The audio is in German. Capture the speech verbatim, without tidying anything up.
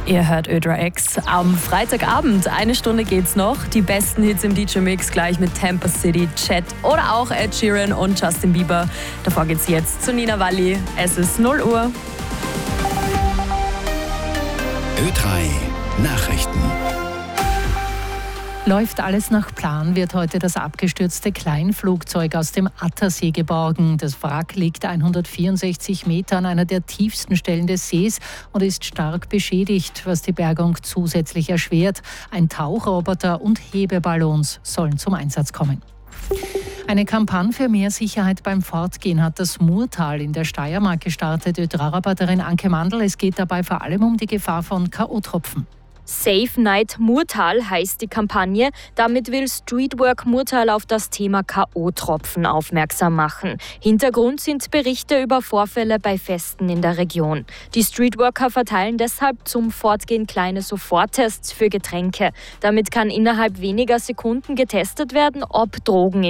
Ihr hört Ödra X am Freitagabend. Eine Stunde geht's noch. Die besten Hits im D J-Mix gleich mit Tampa City, Chet oder auch Ed Sheeran und Justin Bieber. Davor geht's jetzt zu Nina Walli. Es ist null Uhr. Ö drei Nachrichten. Läuft alles nach Plan, wird heute das abgestürzte Kleinflugzeug aus dem Attersee geborgen. Das Wrack liegt hundertvierundsechzig Meter an einer der tiefsten Stellen des Sees und ist stark beschädigt, was die Bergung zusätzlich erschwert. Ein Tauchroboter und Hebeballons sollen zum Einsatz kommen. Eine Kampagne für mehr Sicherheit beim Fortgehen hat das Murtal in der Steiermark gestartet. Ödra-Reporterin Anke Mandl, es geht dabei vor allem um die Gefahr von K O-Tropfen. Safe Night Murtal heißt die Kampagne. Damit will Streetwork Murtal auf das Thema K O-Tropfen aufmerksam machen. Hintergrund sind Berichte über Vorfälle bei Festen in der Region. Die Streetworker verteilen deshalb zum Fortgehen kleine Soforttests für Getränke. Damit kann innerhalb weniger Sekunden getestet werden, ob Drogen im